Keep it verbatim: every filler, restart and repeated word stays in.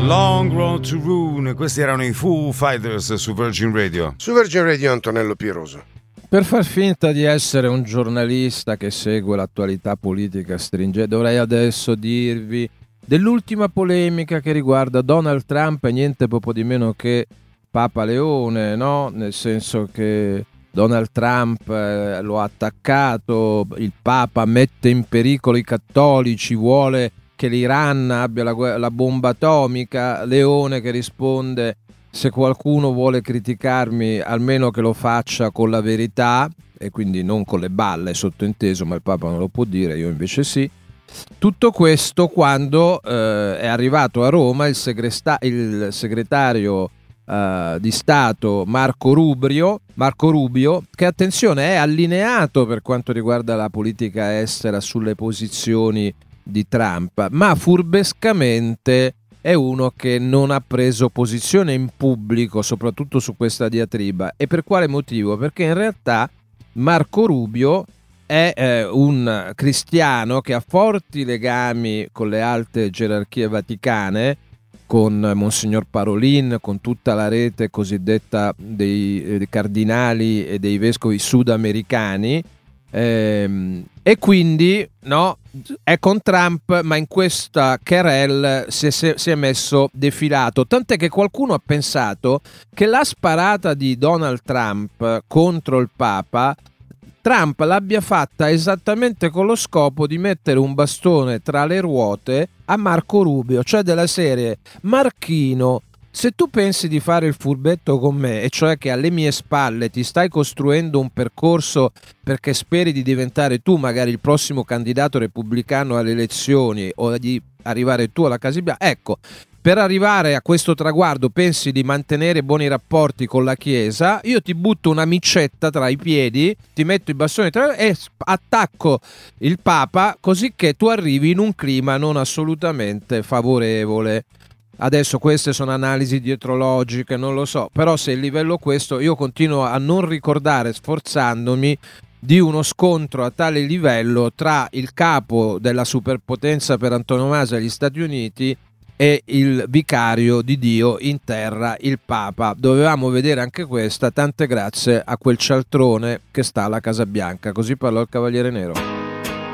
Long Road to Ruin, questi erano i Foo Fighters su Virgin Radio. Su Virgin Radio Antonello Pieroso. Per far finta di essere un giornalista che segue l'attualità politica stringente, dovrei adesso dirvi dell'ultima polemica che riguarda Donald Trump e niente poco di meno che Papa Leone, no? Nel senso che Donald Trump eh, lo ha attaccato, il Papa mette in pericolo i cattolici, vuole che l'Iran abbia la, la bomba atomica, Leone che risponde: se qualcuno vuole criticarmi almeno che lo faccia con la verità, e quindi non con le balle, sottointeso, ma il Papa non lo può dire, io invece sì. Tutto questo quando eh, è arrivato a Roma il, segresta- il segretario eh, di Stato Marco Rubio, Marco Rubio, che attenzione è allineato per quanto riguarda la politica estera sulle posizioni di Trump, ma furbescamente è uno che non ha preso posizione in pubblico, soprattutto su questa diatriba. E per quale motivo? Perché in realtà Marco Rubio è eh, un cristiano che ha forti legami con le alte gerarchie vaticane, con Monsignor Parolin, con tutta la rete cosiddetta dei, dei cardinali e dei vescovi sudamericani, ehm, e quindi no, è con Trump, ma in questa querelle si è, si è messo defilato, tant'è che qualcuno ha pensato che la sparata di Donald Trump contro il Papa Trump l'abbia fatta esattamente con lo scopo di mettere un bastone tra le ruote a Marco Rubio, cioè della serie: Marchino, se tu pensi di fare il furbetto con me, e cioè che alle mie spalle ti stai costruendo un percorso perché speri di diventare tu magari il prossimo candidato repubblicano alle elezioni o di arrivare tu alla Casa Bianca, ecco, per arrivare a questo traguardo pensi di mantenere buoni rapporti con la Chiesa, io ti butto una micetta tra i piedi, ti metto i bastoni tra e attacco il Papa, così che tu arrivi in un clima non assolutamente favorevole. Adesso queste sono analisi dietrologiche, non lo so, però se il livello è questo, io continuo a non ricordare, sforzandomi, di uno scontro a tale livello tra il capo della superpotenza per antonomasia, gli Stati Uniti, e il vicario di Dio in terra, il Papa. Dovevamo vedere anche questa, tante grazie a quel cialtrone che sta alla Casa Bianca. Così parlò il Cavaliere Nero.